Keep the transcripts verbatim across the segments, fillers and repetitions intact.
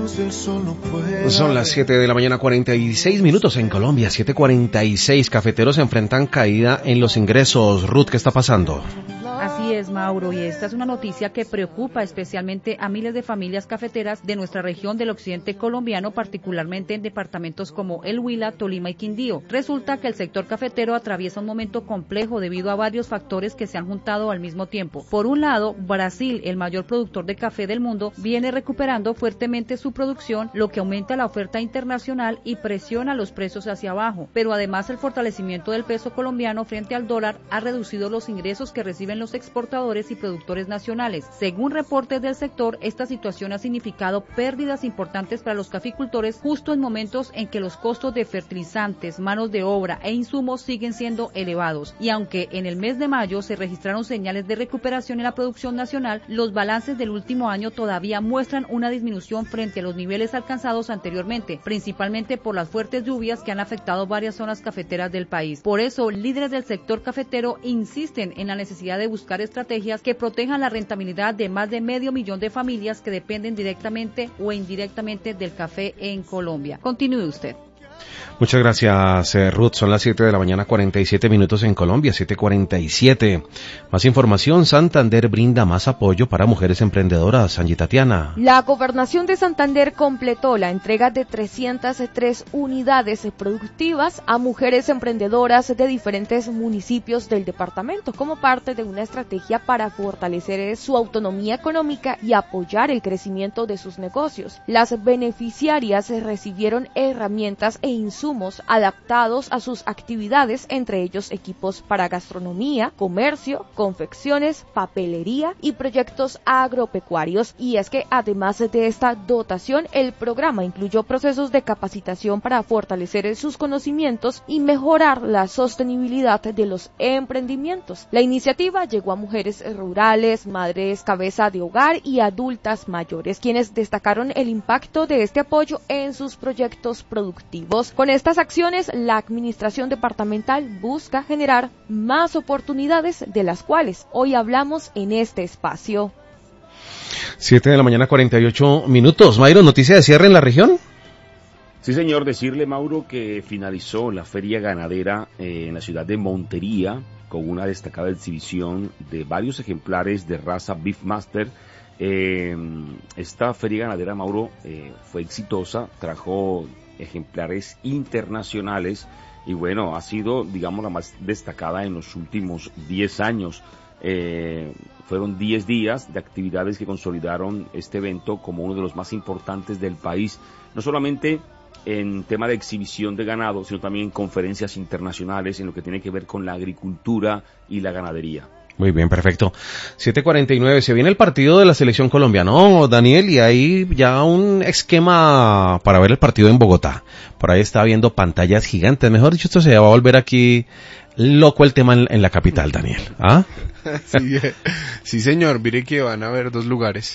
Son las siete de la mañana, cuarenta y seis minutos en Colombia, siete cuarenta y seis. Cafeteros se enfrentan caída en los ingresos. Ruth, ¿qué está pasando? Así es, Mauro, y esta es una noticia que preocupa especialmente a miles de familias cafeteras de nuestra región del occidente colombiano, particularmente en departamentos como El Huila, Tolima y Quindío. Resulta que el sector cafetero atraviesa un momento complejo debido a varios factores que se han juntado al mismo tiempo. Por un lado, Brasil, el mayor productor de café del mundo, viene recuperando fuertemente su producción, lo que aumenta la oferta internacional y presiona los precios hacia abajo. Pero además el fortalecimiento del peso colombiano frente al dólar ha reducido los ingresos que reciben los exportadores y productores nacionales. Según reportes del sector, esta situación ha significado pérdidas importantes para los caficultores justo en momentos en que los costos de fertilizantes, manos de obra e insumos siguen siendo elevados. Y aunque en el mes de mayo se registraron señales de recuperación en la producción nacional, los balances del último año todavía muestran una disminución frente a los niveles alcanzados anteriormente, principalmente por las fuertes lluvias que han afectado varias zonas cafeteras del país. Por eso, líderes del sector cafetero insisten en la necesidad de buscar estrategias que protejan la rentabilidad de más de medio millón de familias que dependen directamente o indirectamente del café en Colombia. Continúe usted. Muchas gracias, eh, Ruth. Son las siete de la mañana, cuarenta y siete minutos en Colombia, siete cuarenta y siete. Más información, Santander brinda más apoyo para mujeres emprendedoras. Angie Tatiana. La Gobernación de Santander completó la entrega de trescientas tres unidades productivas a mujeres emprendedoras de diferentes municipios del departamento, como parte de una estrategia para fortalecer su autonomía económica y apoyar el crecimiento de sus negocios. Las beneficiarias recibieron herramientas e insumos adaptados a sus actividades, entre ellos equipos para gastronomía, comercio, confecciones, papelería y proyectos agropecuarios. Y es que además de esta dotación, el programa incluyó procesos de capacitación para fortalecer sus conocimientos y mejorar la sostenibilidad de los emprendimientos. La iniciativa llegó a mujeres rurales, madres cabeza de hogar y adultas mayores, quienes destacaron el impacto de este apoyo en sus proyectos productivos. Con estas acciones, la administración departamental busca generar más oportunidades, de las cuales hoy hablamos en este espacio. siete de la mañana, cuarenta y ocho minutos. Mayro, ¿noticia de cierre en la región? Sí, señor, decirle, Mauro, que finalizó la feria ganadera eh, en la ciudad de Montería, con una destacada exhibición de varios ejemplares de raza Beefmaster. Eh, esta feria ganadera, Mauro, eh, fue exitosa, trajo ejemplares internacionales y bueno, ha sido, digamos, la más destacada en los últimos diez años. Eh, fueron diez días de actividades que consolidaron este evento como uno de los más importantes del país, no solamente en tema de exhibición de ganado, sino también en conferencias internacionales en lo que tiene que ver con la agricultura y la ganadería. Muy bien, perfecto. siete cuarenta y nueve, se viene el partido de la selección colombiana, ¿no, Daniel? Y hay ya un esquema para ver el partido en Bogotá. Por ahí está viendo pantallas gigantes. Mejor dicho, esto se va a volver aquí loco el tema en, en la capital, Daniel. ¿Ah? Sí, sí, señor. Mire que van a haber dos lugares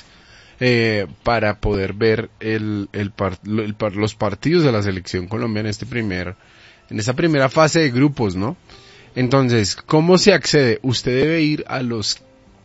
eh, para poder ver el, el, par, el par, los partidos de la selección colombiana en este primer, en esta primera fase de grupos, ¿no? Entonces, ¿cómo se accede? Usted debe ir a los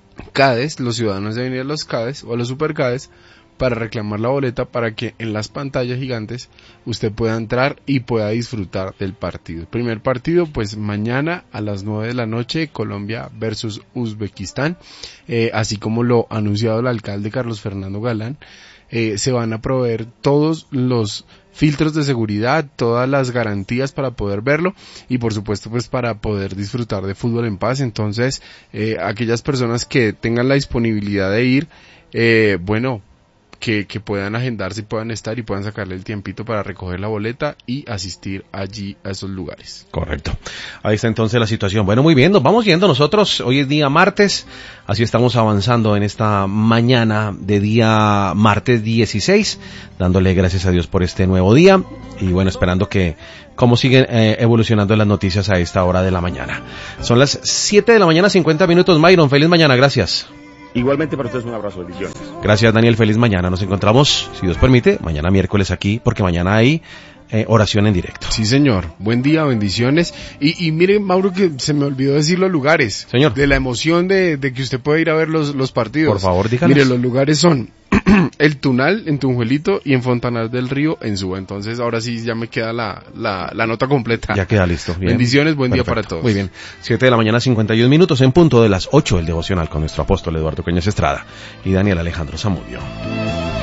C A D E S, los ciudadanos deben ir a los C A D E S o a los Super C A D E S para reclamar la boleta para que en las pantallas gigantes usted pueda entrar y pueda disfrutar del partido. El primer partido, pues mañana a las nueve de la noche, Colombia versus Uzbekistán, eh, así como lo ha anunciado el alcalde Carlos Fernando Galán. Eh, se van a proveer todos los filtros de seguridad, todas las garantías para poder verlo y por supuesto pues para poder disfrutar de fútbol en paz. Entonces eh, aquellas personas que tengan la disponibilidad de ir, eh, bueno, que, que puedan agendarse y puedan estar y puedan sacarle el tiempito para recoger la boleta y asistir allí a esos lugares. Correcto. Ahí está entonces la situación. Bueno, muy bien, nos vamos yendo nosotros. Hoy es día martes, así estamos avanzando en esta mañana de día martes dieciséis, dándole gracias a Dios por este nuevo día y bueno, esperando que cómo siguen eh, evolucionando las noticias a esta hora de la mañana. Son las siete de la mañana, cincuenta minutos. Myron, feliz mañana, gracias. Igualmente para ustedes un abrazo, bendiciones. Gracias, Daniel, feliz mañana. Nos encontramos, si Dios permite, mañana miércoles aquí, porque mañana hay eh, oración en directo. Sí, señor. Buen día, bendiciones. Y, y mire, Mauro, que se me olvidó decir los lugares. Señor. De la emoción de, de que usted puede ir a ver los, los partidos. Por favor, díganos. Mire, los lugares son El Tunal en Tunjuelito y en Fontanar del Río en Suba. Entonces ahora sí ya me queda la, la, la nota completa. Ya queda listo. Bien. Bendiciones, buen Perfecto. día para todos. Muy bien. Siete de la mañana, cincuenta y un minutos, en punto de las ocho, el devocional con nuestro apóstol Eduardo Cañas Estrada y Daniel Alejandro Zamudio.